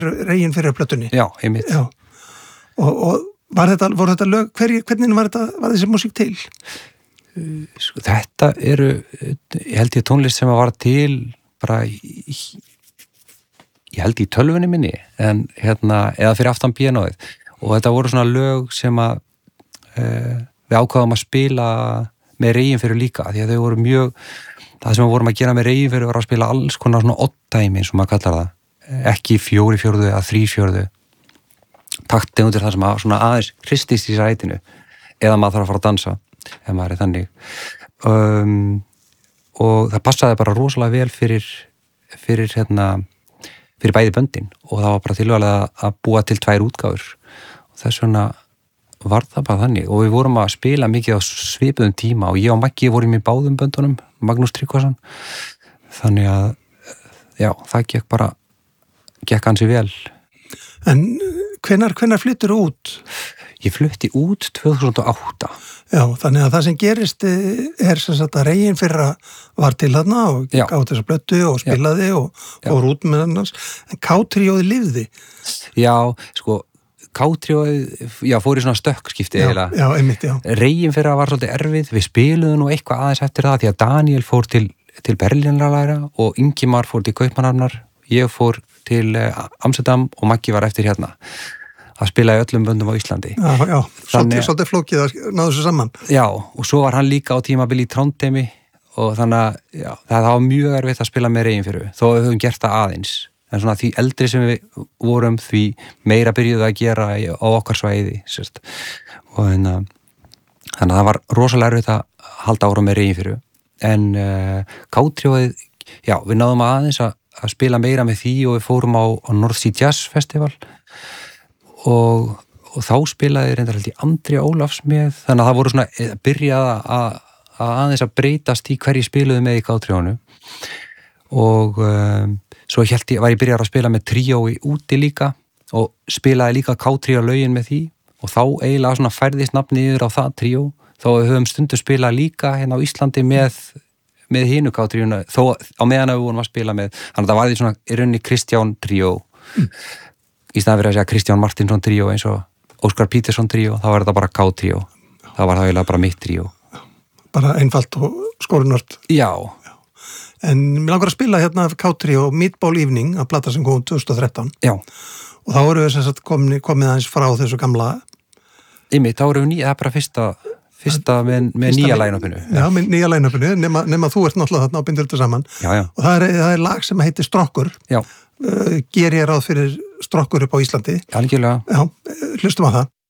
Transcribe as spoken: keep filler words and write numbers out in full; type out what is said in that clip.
Reginn fyrir plötunni. Já, einmitt. Já. Og, og var þetta, voru þetta lög, hver, hvernig var þetta, var þessi músík til? Sko, þetta eru, ég held ég tónlist sem var til bara í, ég held í tölvunni minni, en hérna, eða fyrir aftan píanóið. Og þetta voru svona lög sem að e, við ákváðum að spila með Reginn fyrir líka, því að þau voru mjög, það sem við vorum að gera með Reginn fyrir var að spila alls konar svona odd-dæmi, eins og maður kallar það. Ekki fjóri fjórðu eða þrí fjórðu takti undir það sem að svona aðeins hristist í sætinu eða maður þarf að fara að dansa ef maður er þannig um, og það passaði bara rosalega vel fyrir fyrir hérna fyrir bæði böndin og það var bara tilvæglega að búa til tvær útgáfur og þess vegna var það bara þannig og við vorum að spila mikið á svipuðum tíma og ég og Maggi vorum í báðum böndunum Magnús Tryggvason þannig að já, það gekk bara gekk hansi vel. En hvenær, hvenær fluttir út? Ég flutti út tvö þúsund og átta. Já, þannig að það sem gerist er sem sagt að Reginn fyrra var til þarna og gáði þessa blötu og spilaði já. og fór út með hannans. En K-tríóið lifði. Já, sko, K-tríóið, já, fór í svona stökkskipti eða. Já, einmitt, já. Reginn fyrra var svolítið erfið, við spiluðum nú eitthvað aðeins eftir það því að Daniel fór til, til Berlín að læra og Ingimar fór til Kaupmannahafnar, ég fór til Amsterdam og Maggi var eftir hérna að spila í öllum böndum á Íslandi. Já, já, svolítið, svolítið flókið að náðu þessu saman. Já, og svo var hann líka á tímabili í Trondheimi og þannig að já, það var mjög erfitt að spila með Reginn fyrir, þó við höfum gert það aðeins. En svona því eldri sem við vorum því meira byrjuðu að gera á okkar svæði, sérst. Og þannig að, þannig að það var rosalega erfitt að halda ára með Reginn fyrir. En uh, K-tríóið, já, við náðum aðeins að að spila meira með því og við fórum á, á North Sea Jazz Festival og, og þá spilaði reyndar held ég Andri Ólafs með þannig að það voru svona að byrja að, að aðeins að breytast í hverju spiluðu með í K-tríónu og um, svo held ég, var ég byrjar að spila með tríói úti líka og spilaði líka K-tríó lögin með því og þá eiginlega svona færðist nafni yfir á það tríó þó við höfum stundu spilað líka hérna á Íslandi með með hinu K-tríónu, þó á meðan við vorum að spila með, þannig að það var því svona í rauninni Kristján tríó mm. í staðan fyrir að segja Kristján Martinsson tríó eins og Óskar Petersson tríó, þá var þetta bara K-tríó þá var það eiginlega bara mitt tríó. Bara einfalt og skórunört. Já. Já. En mér langar að spila hérna K-tríó Meatball Evening, að plata sem kom tvö þúsund og þrettán. Já. Og þá voru við sem sagt komið, komið aðeins frá þessu gamla. Einmitt, þá voru við nýja, það er bara fyrsta Fyrsta með, með nýja line-upinu. Já, með nýja line-upinu, nema, nema þú ert náttúrulega þarna á bindur þetta saman. Já, já. Og það er, það er lag sem heitir Strokkur. Já. Uh, ger ég ráð fyrir Strokkur upp á Íslandi. Algjörlega. Já, hlustum á það.